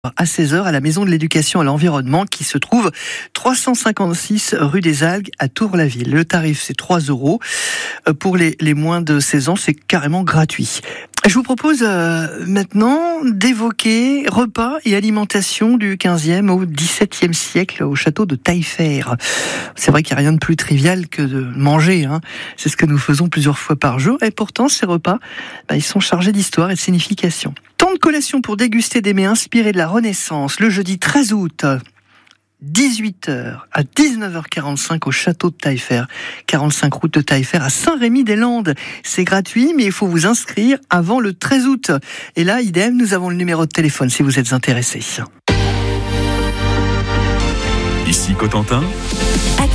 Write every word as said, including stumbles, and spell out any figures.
À seize heures à la Maison de l'Éducation à l'Environnement qui se trouve trois cent cinquante-six rue des Algues à Tours-la-Ville. Le tarif c'est trois euros. Pour les, les moins de seize ans, c'est carrément gratuit. Je vous propose euh, maintenant d'évoquer repas et alimentation du quinzième au dix-septième siècle au château de Taillefer. C'est vrai qu'il n'y a rien de plus trivial que de manger, hein. C'est ce que nous faisons plusieurs fois par jour et pourtant ces repas, bah, ils sont chargés d'histoire et de signification. Temps de collation pour déguster des mets inspirés de la Renaissance le jeudi treize août. dix-huit heures à dix-neuf heures quarante-cinq au château de Taillefer, quarante-cinq route de Taillefer à Saint-Rémy-des-Landes. C'est gratuit, mais il faut vous inscrire avant le treize août. Et là, idem, nous avons le numéro de téléphone si vous êtes intéressé. Ici Cotentin.